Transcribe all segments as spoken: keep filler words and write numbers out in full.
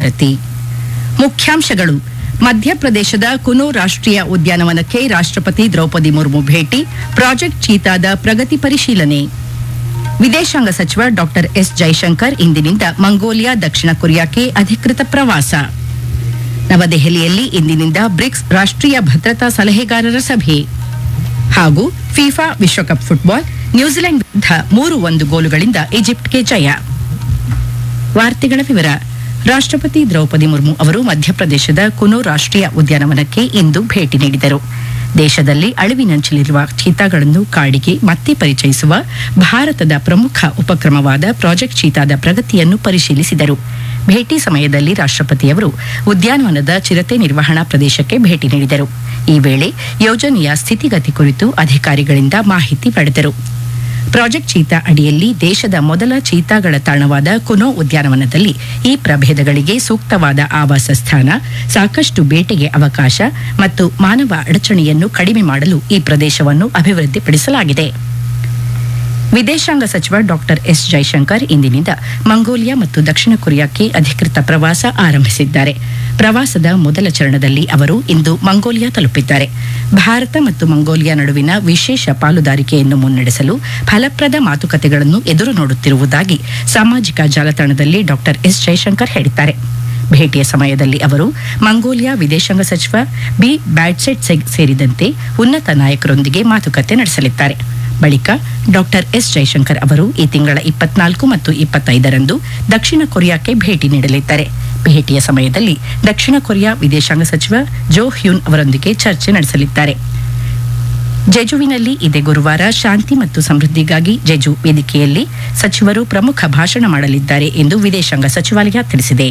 ಭಾರತಿ. ಮುಖ್ಯಾಂಶಗಳು. ಮಧ್ಯಪ್ರದೇಶದ ಕುನು ರಾಷ್ಟ್ರೀಯ ಉದ್ಯಾನವನಕ್ಕೆ ರಾಷ್ಟ್ರಪತಿ ದ್ರೌಪದಿ ಮುರ್ಮು ಭೇಟಿ, ಪ್ರಾಜೆಕ್ಟ್ ಚೀತಾದ ಪ್ರಗತಿ ಪರಿಶೀಲನೆ. ವಿದೇಶಾಂಗ ಸಚಿವ ಡಾಕ್ಟರ್ ಎಸ್ ಜೈಶಂಕರ್ ಇಂದಿನಿಂದ ಮಂಗೋಲಿಯಾ, ದಕ್ಷಿಣ ಕೊರಿಯಾಕ್ಕೆ ಅಧಿಕೃತ ಪ್ರವಾಸ. ನವದೆಹಲಿಯಲ್ಲಿ ಇಂದಿನಿಂದ ಬ್ರಿಕ್ಸ್ ರಾಷ್ಟ್ರೀಯ ಭದ್ರತಾ ಸಲಹೆಗಾರರ ಸಭೆ. ಹಾಗೂ ಫಿಫಾ ವಿಶ್ವಕಪ್ ಫುಟ್ಬಾಲ್, ನ್ಯೂಜಿಲೆಂಡ್ ವಿರುದ್ಧ ಮೂರು ಒಂದು ಗೋಲುಗಳಿಂದ ಈಜಿಪ್ಟ್ಗೆ ಜಯ. ವಾರ್ತೆಗಳ ವಿವರ. ರಾಷ್ಟ್ರಪತಿ ದ್ರೌಪದಿ ಮುರ್ಮು ಅವರು ಮಧ್ಯಪ್ರದೇಶದ ಕುನು ರಾಷ್ಟ್ರೀಯ ಉದ್ಯಾನವನಕ್ಕೆ ಇಂದು ಭೇಟಿ ನೀಡಿದರು. ದೇಶದಲ್ಲಿ ಅಳಿವಿನಂಚಿಲಿರುವ ಚೀತಾಗಳನ್ನು ಕಾಡಿಗೆ ಮತ್ತೆ ಪರಿಚಯಿಸುವ ಭಾರತದ ಪ್ರಮುಖ ಉಪಕ್ರಮವಾದ ಪ್ರಾಜೆಕ್ಟ್ ಚೀತಾದ ಪ್ರಗತಿಯನ್ನು ಪರಿಶೀಲಿಸಿದರು. ಭೇಟಿ ಸಮಯದಲ್ಲಿ ರಾಷ್ಟ್ರಪತಿಯವರು ಉದ್ಯಾನವನದ ಚಿರತೆ ನಿರ್ವಹಣಾ ಪ್ರದೇಶಕ್ಕೆ ಭೇಟಿ ನೀಡಿದರು. ಈ ವೇಳೆ ಯೋಜನೆಯ ಸ್ಥಿತಿಗತಿ ಕುರಿತು ಅಧಿಕಾರಿಗಳಿಂದ ಮಾಹಿತಿ ಪಡೆದರು. ಪ್ರಾಜೆಕ್ಟ್ ಚೀತಾ ಅಡಿಯಲ್ಲಿ ದೇಶದ ಮೊದಲ ಚೀತಾಗಳ ತಾಣವಾದ ಕುನೋ ಉದ್ಯಾನವನದಲ್ಲಿ ಈ ಪ್ರಭೇದಗಳಿಗೆ ಸೂಕ್ತವಾದ ಆವಾಸ ಸ್ಥಾನ, ಸಾಕಷ್ಟು ಬೇಟೆಗೆ ಅವಕಾಶ ಮತ್ತು ಮಾನವ ಅಡಚಣೆಯನ್ನು ಕಡಿಮೆ ಮಾಡಲು ಈ ಪ್ರದೇಶವನ್ನು ಅಭಿವೃದ್ಧಿಪಡಿಸಲಾಗಿದೆ. ವಿದೇಶಾಂಗ ಸಚಿವ ಡಾಕ್ಟರ್ ಎಸ್ ಜೈಶಂಕರ್ ಇಂದಿನಿಂದ ಮಂಗೋಲಿಯಾ ಮತ್ತು ದಕ್ಷಿಣ ಕೊರಿಯಾಕ್ಕೆ ಅಧಿಕೃತ ಪ್ರವಾಸ ಆರಂಭಿಸಿದ್ದಾರೆ. ಪ್ರವಾಸದ ಮೊದಲ ಚರಣದಲ್ಲಿ ಅವರು ಇಂದು ಮಂಗೋಲಿಯಾ ತಲುಪಿದ್ದಾರೆ. ಭಾರತ ಮತ್ತು ಮಂಗೋಲಿಯಾ ನಡುವಿನ ವಿಶೇಷ ಪಾಲುದಾರಿಕೆಯನ್ನು ಮುನ್ನಡೆಸಲು ಫಲಪ್ರದ ಮಾತುಕತೆಗಳನ್ನು ಎದುರು ನೋಡುತ್ತಿರುವುದಾಗಿ ಸಾಮಾಜಿಕ ಜಾಲತಾಣದಲ್ಲಿ ಡಾಕ್ಟರ್ ಎಸ್ ಜೈಶಂಕರ್ ಹೇಳಿದ್ದಾರೆ. ಭೇಟಿಯ ಸಮಯದಲ್ಲಿ ಅವರು ಮಂಗೋಲಿಯಾ ವಿದೇಶಾಂಗ ಸಚಿವ ಬಿ ಬ್ಯಾಡ್ಸೆಟ್ ಸೆಗ್ ಸೇರಿದಂತೆ ಉನ್ನತ ನಾಯಕರೊಂದಿಗೆ ಮಾತುಕತೆ ನಡೆಸಲಿದ್ದಾರೆ. ಬಳಿಕ ಡಾಕ್ಟರ್ ಎಸ್ ಜೈಶಂಕರ್ ಅವರು ಈ ತಿಂಗಳ ಇಪ್ಪತ್ನಾಲ್ಕು ಮತ್ತು ಇಪ್ಪತ್ತೈದರಂದು ದಕ್ಷಿಣ ಕೊರಿಯಾಕ್ಕೆ ಭೇಟಿ ನೀಡಲಿದ್ದಾರೆ. ಭೇಟಿಯ ಸಮಯದಲ್ಲಿ ದಕ್ಷಿಣ ಕೊರಿಯಾ ವಿದೇಶಾಂಗ ಸಚಿವ ಜೋ ಹ್ಯೂನ್ ಅವರೊಂದಿಗೆ ಚರ್ಚೆ ನಡೆಸಲಿದ್ದಾರೆ. ಜೆಜುವಿನಲ್ಲಿ ಇದೇ ಗುರುವಾರ ಶಾಂತಿ ಮತ್ತು ಸಮೃದ್ಧಿಗಾಗಿ ಜೆಜು ವೇದಿಕೆಯಲ್ಲಿ ಸಚಿವರು ಪ್ರಮುಖ ಭಾಷಣ ಮಾಡಲಿದ್ದಾರೆ ಎಂದು ವಿದೇಶಾಂಗ ಸಚಿವಾಲಯ ತಿಳಿಸಿದೆ.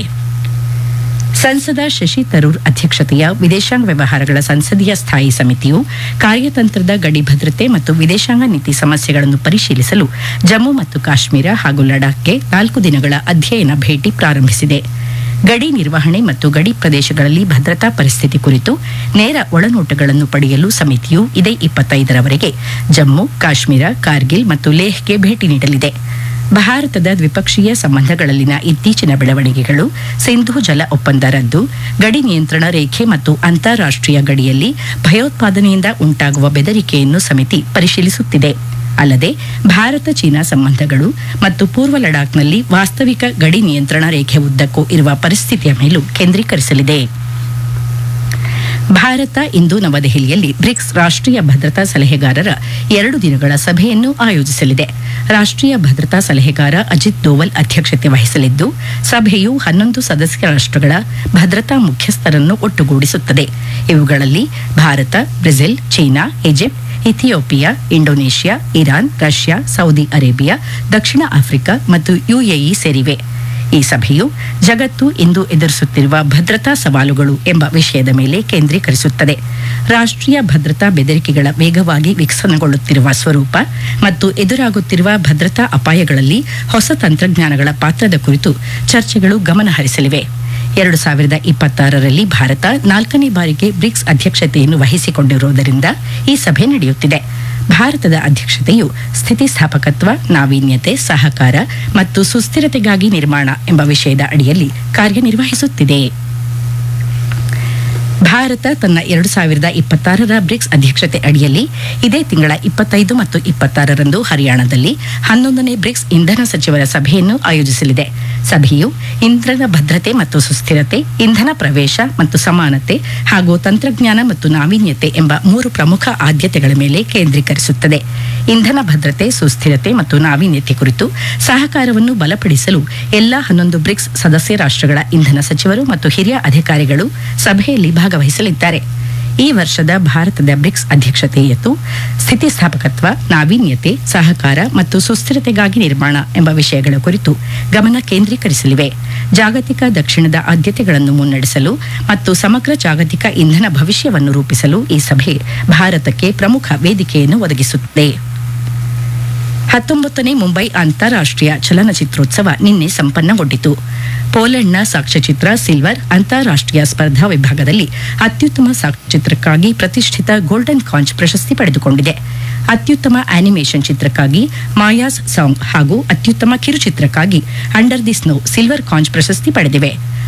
ಸಂಸದ ಶಶಿ ತರೂರ್ ಅಧ್ಯಕ್ಷತೆಯ ವಿದೇಶಾಂಗ ವ್ಯವಹಾರಗಳ ಸಂಸದೀಯ ಸ್ಥಾಯಿ ಸಮಿತಿಯು ಕಾರ್ಯತಂತ್ರದ ಗಡಿ ಭದ್ರತೆ ಮತ್ತು ವಿದೇಶಾಂಗ ನೀತಿ ಸಮಸ್ಯೆಗಳನ್ನು ಪರಿಶೀಲಿಸಲು ಜಮ್ಮು ಮತ್ತು ಕಾಶ್ಮೀರ ಹಾಗೂ ಲಡಾಖ್ಗೆ ನಾಲ್ಕು ದಿನಗಳ ಅಧ್ಯಯನ ಭೇಟಿ ಪ್ರಾರಂಭಿಸಿದೆ. ಗಡಿ ನಿರ್ವಹಣೆ ಮತ್ತು ಗಡಿ ಪ್ರದೇಶಗಳಲ್ಲಿ ಭದ್ರತಾ ಪರಿಸ್ಥಿತಿ ಕುರಿತು ನೇರ ಒಳನೋಟಗಳನ್ನು ಪಡೆಯಲು ಸಮಿತಿಯು ಇದೇ ಇಪ್ಪತ್ತೈದರವರೆಗೆ ಜಮ್ಮು, ಕಾಶ್ಮೀರ, ಕಾರ್ಗಿಲ್ ಮತ್ತು ಲೇಹ್ಗೆ ಭೇಟಿ ನೀಡಲಿದೆ. ಭಾರತದ ದ್ವಿಪಕ್ಷೀಯ ಸಂಬಂಧಗಳಲ್ಲಿನ ಇತ್ತೀಚಿನ ಬೆಳವಣಿಗೆಗಳು, ಸಿಂಧೂ ಜಲ ಒಪ್ಪಂದ ರದ್ದು, ಗಡಿ ನಿಯಂತ್ರಣ ರೇಖೆ ಮತ್ತು ಅಂತಾರಾಷ್ಟ್ರೀಯ ಗಡಿಯಲ್ಲಿ ಭಯೋತ್ಪಾದನೆಯಿಂದ ಉಂಟಾಗುವ ಬೆದರಿಕೆಯನ್ನು ಸಮಿತಿ ಪರಿಶೀಲಿಸುತ್ತಿದೆ. ಅಲ್ಲದೆ ಭಾರತ ಚೀನಾ ಸಂಬಂಧಗಳು ಮತ್ತು ಪೂರ್ವ ಲಡಾಖ್ನಲ್ಲಿ ವಾಸ್ತವಿಕ ಗಡಿ ನಿಯಂತ್ರಣ ರೇಖೆ ಉದ್ದಕ್ಕೂ ಇರುವ ಪರಿಸ್ಥಿತಿಯ ಮೇಲೂ ಕೇಂದ್ರೀಕರಿಸಲಿದೆ. ಭಾರತ ಇಂದು ನವದೆಹಲಿಯಲ್ಲಿ ಬ್ರಿಕ್ಸ್ ರಾಷ್ಟ್ರೀಯ ಭದ್ರತಾ ಸಲಹೆಗಾರರ ಎರಡು ದಿನಗಳ ಸಭೆಯನ್ನು ಆಯೋಜಿಸಲಿದೆ. ರಾಷ್ಟ್ರೀಯ ಭದ್ರತಾ ಸಲಹೆಗಾರ ಅಜಿತ್ ದೋವಲ್ ಅಧ್ಯಕ್ಷತೆ ವಹಿಸಲಿದ್ದು, ಸಭೆಯು ಹನ್ನೊಂದು ಸದಸ್ಯ ರಾಷ್ಟ್ರಗಳ ಭದ್ರತಾ ಮುಖ್ಯಸ್ಥರನ್ನು ಒಟ್ಟುಗೂಡಿಸುತ್ತದೆ. ಇವುಗಳಲ್ಲಿ Bharat, Brazil, China, Egypt, Ethiopia, Indonesia, Iran, Russia, Saudi Arabia, ದಕ್ಷಿಣ ಆಫ್ರಿಕಾ ಮತ್ತು ಯುಎಇ ಸೇರಿವೆ. ಈ ಸಭೆಯು ಜಗತ್ತು ಇಂದು ಎದುರಿಸುತ್ತಿರುವ ಭದ್ರತಾ ಸವಾಲುಗಳು ಎಂಬ ವಿಷಯದ ಮೇಲೆ ಕೇಂದ್ರೀಕರಿಸುತ್ತದೆ. ರಾಷ್ಟ್ರೀಯ ಭದ್ರತಾ ಬೆದರಿಕೆಗಳ ವೇಗವಾಗಿ ವಿಕಸನಗೊಳ್ಳುತ್ತಿರುವ ಸ್ವರೂಪ ಮತ್ತು ಎದುರಾಗುತ್ತಿರುವ ಭದ್ರತಾ ಅಪಾಯಗಳಲ್ಲಿ ಹೊಸ ತಂತ್ರಜ್ಞಾನಗಳ ಪಾತ್ರದ ಕುರಿತು ಚರ್ಚೆಗಳು ಗಮನ ಹರಿಸಲಿವೆ. ಎರಡು ಸಾವಿರದ ಇಪ್ಪತ್ತಾರರಲ್ಲಿ ಭಾರತ ನಾಲ್ಕನೇ ಬಾರಿಗೆ ಬ್ರಿಕ್ಸ್ ಅಧ್ಯಕ್ಷತೆಯನ್ನು ವಹಿಸಿಕೊಂಡಿರುವುದರಿಂದ ಈ ಸಭೆ ನಡೆಯುತ್ತಿದೆ. ಭಾರತದ ಅಧ್ಯಕ್ಷತೆಯು ಸ್ಥಿತಿಸ್ಥಾಪಕತ್ವ, ನಾವೀನ್ಯತೆ, ಸಹಕಾರ ಮತ್ತು ಸುಸ್ಥಿರತೆಗಾಗಿ ನಿರ್ಮಾಣ ಎಂಬ ವಿಷಯದ ಅಡಿಯಲ್ಲಿ ಕಾರ್ಯನಿರ್ವಹಿಸುತ್ತಿದೆ. ಭಾರತ ತನ್ನ ಎರಡು ಸಾವಿರದ ಇಪ್ಪತ್ತಾರರ ಬ್ರಿಕ್ಸ್ ಅಧ್ಯಕ್ಷತೆ ಅಡಿಯಲ್ಲಿ ಇದೇ ತಿಂಗಳ ಇಪ್ಪತ್ತೈದು ಮತ್ತು ಇಪ್ಪತ್ತಾರರಂದು ಹರಿಯಾಣದಲ್ಲಿ ಹನ್ನೊಂದನೇ ಬ್ರಿಕ್ಸ್ ಇಂಧನ ಸಚಿವರ ಸಭೆಯನ್ನು ಆಯೋಜಿಸಲಿದೆ. ಸಭೆಯು ಇಂಧನ ಭದ್ರತೆ ಮತ್ತು ಸುಸ್ಥಿರತೆ, ಇಂಧನ ಪ್ರವೇಶ ಮತ್ತು ಸಮಾನತೆ ಹಾಗೂ ತಂತ್ರಜ್ಞಾನ ಮತ್ತು ನಾವೀನ್ಯತೆ ಎಂಬ ಮೂರು ಪ್ರಮುಖ ಆದ್ಯತೆಗಳ ಮೇಲೆ ಕೇಂದ್ರೀಕರಿಸುತ್ತದೆ. ಇಂಧನ ಭದ್ರತೆ, ಸುಸ್ಥಿರತೆ ಮತ್ತು ನಾವೀನ್ಯತೆ ಕುರಿತು ಸಹಕಾರವನ್ನು ಬಲಪಡಿಸಲು ಎಲ್ಲಾ ಹನ್ನೊಂದು ಬ್ರಿಕ್ಸ್ ಸದಸ್ಯ ರಾಷ್ಟ್ರಗಳ ಇಂಧನ ಸಚಿವರು ಮತ್ತು ಹಿರಿಯ ಅಧಿಕಾರಿಗಳು ಸಭೆಯಲ್ಲಿ ಭಾಗವಹಿಸಲಿದ್ದಾರೆ. ಈ ವರ್ಷದ ಭಾರತದ ಬ್ರಿಕ್ಸ್ ಅಧ್ಯಕ್ಷತೆಯು ಸ್ಥಿತಿಸ್ಥಾಪಕತ್ವ, ನಾವೀನ್ಯತೆ, ಸಹಕಾರ ಮತ್ತು ಸುಸ್ಥಿರತೆಗಾಗಿ ನಿರ್ಮಾಣ ಎಂಬ ವಿಷಯಗಳ ಕುರಿತು ಗಮನ ಕೇಂದ್ರೀಕರಿಸಲಿವೆ. ಜಾಗತಿಕ ದಕ್ಷಿಣದ ಆದ್ಯತೆಗಳನ್ನು ಮುನ್ನಡೆಸಲು ಮತ್ತು ಸಮಗ್ರ ಜಾಗತಿಕ ಇಂಧನ ಭವಿಷ್ಯವನ್ನು ರೂಪಿಸಲು ಈ ಸಭೆ ಭಾರತಕ್ಕೆ ಪ್ರಮುಖ ವೇದಿಕೆಯನ್ನು ಒದಗಿಸುತ್ತದೆ. ಹತ್ತೊಂಬತ್ತನೇ ಮುಂಬೈ ಅಂತಾರಾಷ್ಟ್ರೀಯ ಚಲನಚಿತ್ರೋತ್ಸವ ನಿನ್ನೆ ಸಂಪನ್ನಗೊಂಡಿತು. ಪೋಲೆಂಡ್ನ ಸಾಕ್ಷ್ಯಚಿತ್ರ ಸಿಲ್ವರ್ ಅಂತಾರಾಷ್ಟ್ರೀಯ ಸ್ಪರ್ಧಾ ವಿಭಾಗದಲ್ಲಿ ಅತ್ಯುತ್ತಮ ಸಾಕ್ಷ್ಯಚಿತ್ರಕ್ಕಾಗಿ ಪ್ರತಿಷ್ಠಿತ ಗೋಲ್ಡನ್ ಕಾಂಚ್ ಪ್ರಶಸ್ತಿ ಪಡೆದುಕೊಂಡಿದೆ. ಅತ್ಯುತ್ತಮ ಆನಿಮೇಷನ್ ಚಿತ್ರಕ್ಕಾಗಿ ಮಾಯಾಸ್ ಸಾಂಗ್ ಹಾಗೂ ಅತ್ಯುತ್ತಮ ಕಿರುಚಿತ್ರಕ್ಕಾಗಿ ಅಂಡರ್ ದಿ ಸ್ನೋ ಸಿಲ್ವರ್ ಕಾಂಚ್ ಪ್ರಶಸ್ತಿ ಪಡೆದಿವೆ.